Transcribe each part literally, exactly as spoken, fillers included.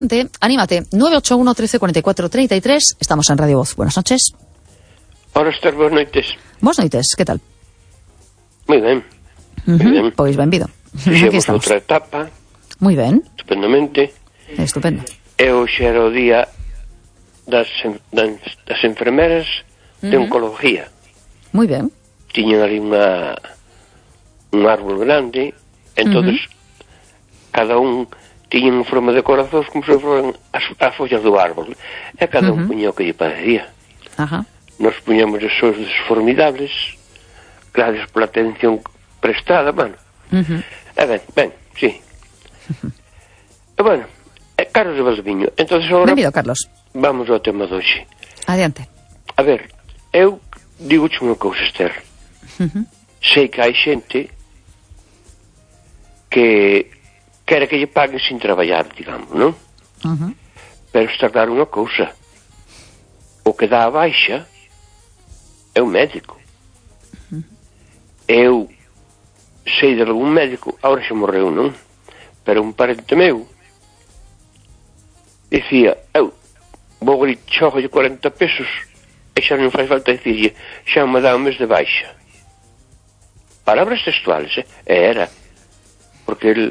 Anímate, nueve ocho uno, trece, cuarenta y cuatro, treinta y tres. Estamos en Radio Voz. Buenas noches. Hola, Esther, boas noites. Boas noites, que tal? Moi ben. Uh -huh. Moi ben. Pois benvido. Fixemos outra etapa. Moi ben. Estupendamente. Estupendo. E hoxe era o día das, das, das enfermeras uh -huh. de oncología. Moi ben. Tiñan ali unha un árbol grande, entonces uh -huh. cada un tiñan forma de corazóns como se foran as, as follas do árbol. E cada uh -huh. un puña o que lle parecía. Ajá. Nos puñamos esos formidables, gracias pola atención prestada, bueno. Uh -huh. E ben, ben, sí. Uh -huh. E bueno, e Carlos de Valdeviño. Entonces agora benvido, Carlos. Vamos ao tema de hoxe. Adiante. A ver, eu digo-che unha cousa, Esther. Uh -huh. Sei que hai xente que quere que lle paguen sin traballar, digamos, non? Uh -huh. Pero está claro unha cousa. O que dá a baixa é o médico. Uh -huh. Eu sei de algún médico, agora xa morreu, non? Pero un parente meu dicía, eu vou ali xogolle cuarenta pesos e xa non fai falta dicirlle, xa me dá un mes de baixa. Palabras textuales, eh? E era. Porque el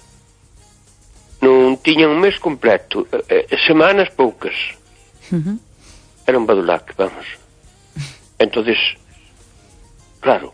non tiña un mes completo, eh, semanas poucas. Uh -huh. Era un badulac, vamos. Entonces, claro,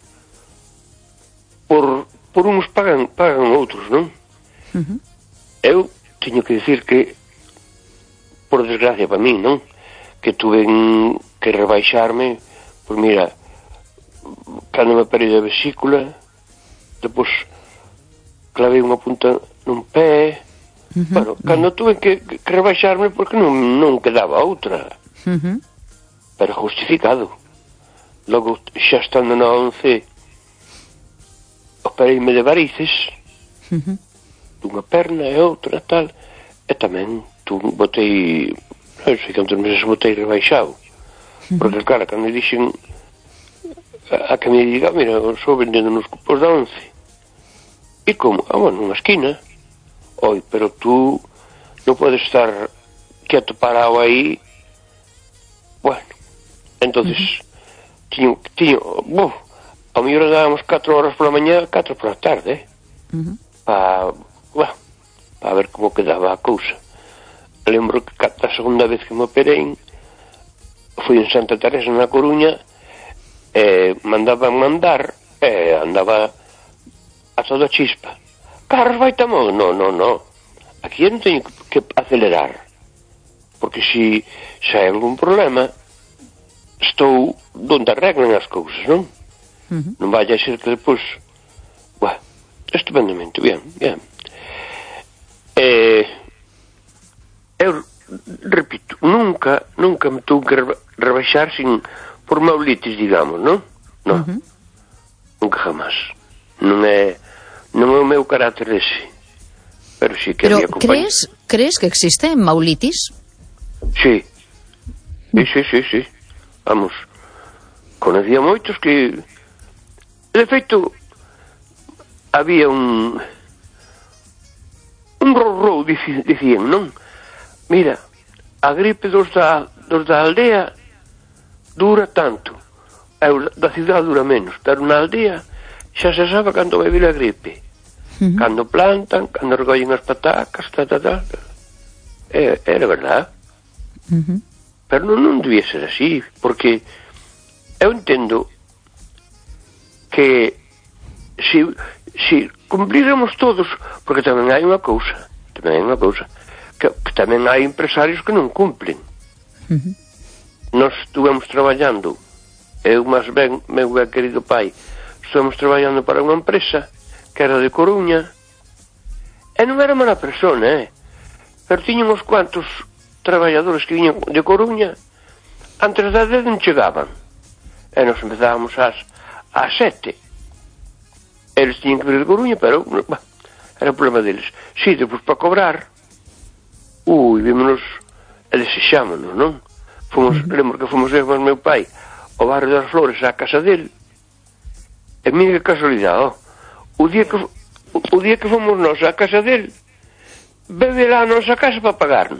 por, por uns pagan, pagan outros, non? Uh -huh. Eu teño que dicir que, por desgracia para mí, non? Que tuve que rebaixarme, pois mira, cando me parei da vesícula, depois clavei unha punta nun pé. Uh -huh. Bueno, cando tuve que, que rebaixarme porque non, non quedaba outra. Uh -huh. Pero justificado. Logo, xa estando na once, opereime de varices, uh -huh. dunha perna e outra tal, e tamén tu botei, non sei cantos meses botei rebaixado. Uh -huh. Porque claro, cando me dixen a, a que me diga, mira, só vendendo nos cupos da once. E como? Ah, bueno, nunha esquina. Oi, pero tú non podes estar quieto parado aí. Bueno, entonces uh -huh. tiño, tiño, buf, a mellor dábamos catro horas pola mañá, catro pola tarde, eh? Uh -huh. Pa, bueno, pa ver como quedaba a cousa. Lembro que a segunda vez que me operei fui en Santa Teresa na Coruña, e mandaban mandar, e andaba a toda chispa. Carlos, vai tamón? No, no, no. Aquí eu non teño que acelerar. Porque se si hai algún problema, estou donde arreglan as cousas, non? Uh -huh. Non vai a ser que depois... Bueno, estupendamente, bien, bien. Eh, eu repito, nunca, nunca me tuve que rebaixar sin por maulitis, digamos, non? Non. Uh -huh. Nunca jamás. Non é... Non é o meu carácter ese. Pero sí que Pero había compañía. crees, crees que existe maulitis? Sí. Sí, sí, sí, sí. Vamos. Conocía moitos que... De feito, había un... Un rou-rou, dicían, non? Mira, a gripe dos da, dos da aldea dura tanto. A da cidade dura menos. Pero na aldea xa se sabe cando vai vir a gripe. Uh -huh. Cando plantan, cando recollen as patacas, ta, ta, ta. E, era verdad. Uh -huh. Pero non, non debía ser así, porque eu entendo que se, se cumplíramos todos, porque tamén hai unha cousa, tamén hai unha cousa, que, que tamén hai empresarios que non cumplen. Uh -huh. Nós estuvemos traballando, eu máis ben, meu ben querido pai, estamos traballando para unha empresa que era de Coruña e non era mala persona, eh? Pero tiñan uns cuantos traballadores que viñan de Coruña, antes das dez non chegaban e nos empezábamos ás, ás sete. Eles tiñan que vir de Coruña, pero bah, era o problema deles. Si, depois para cobrar, ui, vímonos e desexámonos, non? Fomos, uh -huh. lembro que fomos ver con meu pai ao barrio das Flores, á casa dele. E mira que casualidade, ó. O día que, o, o día que fomos nós á casa dele, bebe lá a nosa casa para pagarnos.